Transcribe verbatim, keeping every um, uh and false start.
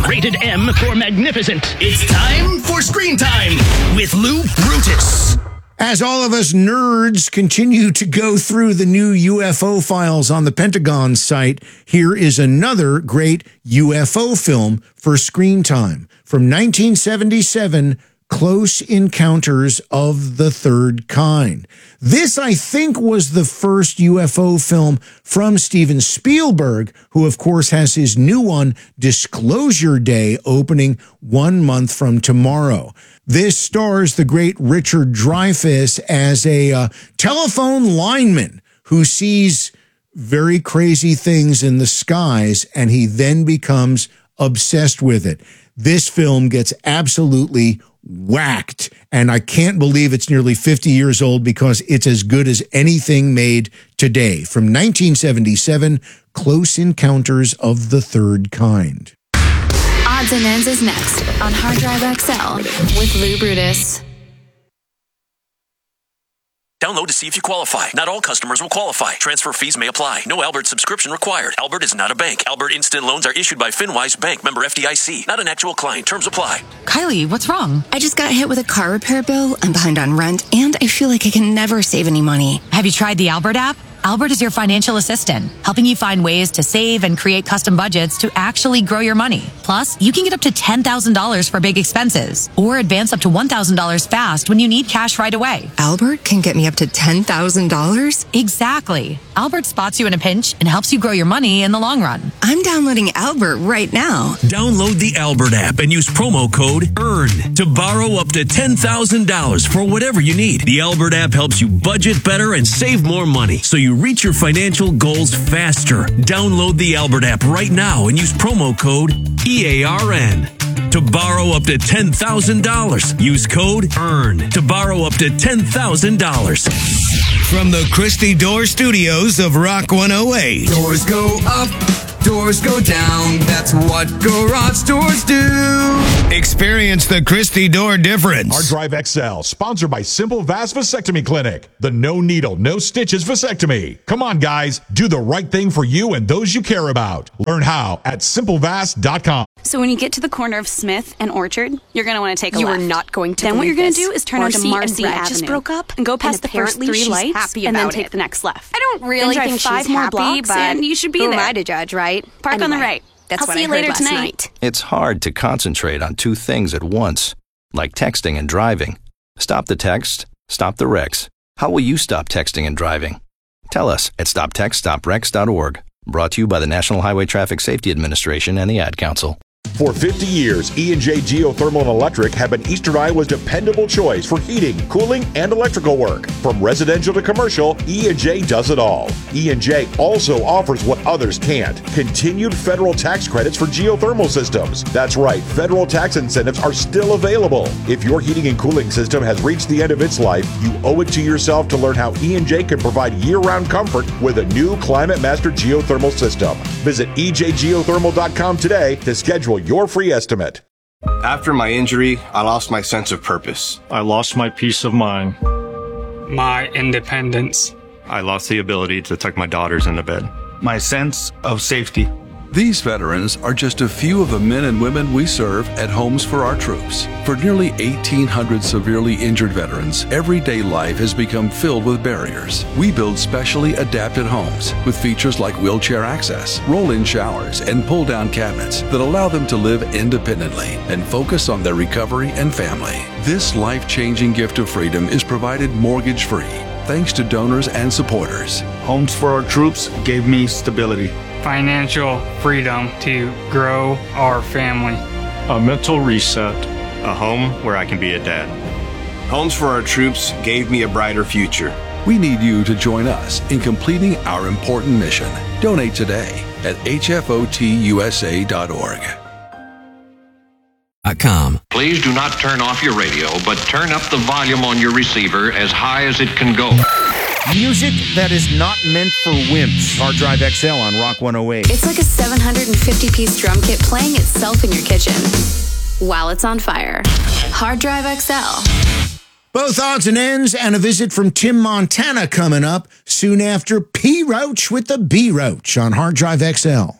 Rated M for magnificent. It's time for Screen Time with Lou Brutus. As all of us nerds continue to go through the new U F O files on the Pentagon site, here is another great U F O film for Screen Time. From nineteen seventy-seven, Close Encounters of the Third Kind. This, I think, was the first U F O film from Steven Spielberg, who, of course, has his new one, Disclosure Day, opening one month from tomorrow. This stars the great Richard Dreyfuss as a uh, telephone lineman who sees very crazy things in the skies, and he then becomes obsessed with it. This film gets absolutely whacked, and I can't believe it's nearly fifty years old because it's as good as anything made today. From nineteen seventy-seven, Close Encounters of the Third Kind. Odds and Ends is next on Hard Drive X L with Lou Brutus. Download to see if you qualify. Not all customers will qualify. Transfer fees may apply. No Albert subscription required. Albert is not a bank. Albert Instant Loans are issued by FinWise Bank, member F D I C. Not an actual client. Terms apply. Kylie, what's wrong? I just got hit with a car repair bill. I'm behind on rent, and I feel like I can never save any money. Have you tried the Albert app? Albert is your financial assistant, helping you find ways to save and create custom budgets to actually grow your money. Plus, you can get up to ten thousand dollars for big expenses or advance up to one thousand dollars fast when you need cash right away. Albert can get me up to ten thousand dollars? Exactly. Albert spots you in a pinch and helps you grow your money in the long run. I'm downloading Albert right now. Download the Albert app and use promo code EARN to borrow up to ten thousand dollars for whatever you need. The Albert app helps you budget better and save more money, so you reach your financial goals faster. Download the Albert app right now and use promo code E A R N to borrow up to ten thousand dollars. Use code EARN to borrow up to ten thousand dollars. From the Christy Door Studios of Rock one oh eight. Doors go up, doors go down. That's what garage doors do. Experience the Christy Door difference. Hard Drive X L, sponsored by Simple Vast Vasectomy Clinic. The no needle, no stitches vasectomy. Come on, guys. Do the right thing for you and those you care about. Learn how at simple vast dot com. So when you get to the corner of Smith and Orchard, you're going to want to take a you left. You are not going to Then what you're going to this. do is turn Marcy onto Marcy and Brad Avenue. just broke up and go past and the first three she's lights happy and then about take it. the next left. I don't really then think drive five she's more happy, blocks but and you should be who there. am I to judge, right? Park anyway, on the right. That's I'll what see I you heard later last tonight. night. It's hard to concentrate on two things at once, like texting and driving. Stop the text, stop the wrecks. How will you stop texting and driving? Tell us at stop text stop wrecks dot org. Brought to you by the National Highway Traffic Safety Administration and the Ad Council. For fifty years, E and J Geothermal and Electric have been Eastern Iowa's dependable choice for heating, cooling, and electrical work. From residential to commercial, E and J does it all. E and J also offers what others can't: continued federal tax credits for geothermal systems. That's right, federal tax incentives are still available. If your heating and cooling system has reached the end of its life, you owe it to yourself to learn how E and J can provide year-round comfort with a new Climate Master geothermal system. Visit E J geothermal dot com today to schedule your free estimate. After my injury, I lost my sense of purpose. I lost my peace of mind. My independence. I lost the ability to tuck my daughters into bed. My sense of safety. These veterans are just a few of the men and women we serve at Homes for Our Troops. For nearly eighteen hundred severely injured veterans, everyday life has become filled with barriers. We build specially adapted homes with features like wheelchair access, roll-in showers, and pull-down cabinets that allow them to live independently and focus on their recovery and family. This life-changing gift of freedom is provided mortgage-free, thanks to donors and supporters. Homes for Our Troops gave me stability. Financial freedom to grow our family. A mental reset. A home where I can be a dad. Homes for Our Troops gave me a brighter future. We need you to join us in completing our important mission. Donate today at H F O T U S A dot org. Com. Please do not turn off your radio, but turn up the volume on your receiver as high as it can go. Music that is not meant for wimps. Hard Drive X L on Rock one oh eight. It's like a seven hundred fifty piece drum kit playing itself in your kitchen while it's on fire. Hard Drive X L. Both odds and ends and a visit from Tim Montana coming up soon after P. Roach with the B. Roach on Hard Drive X L.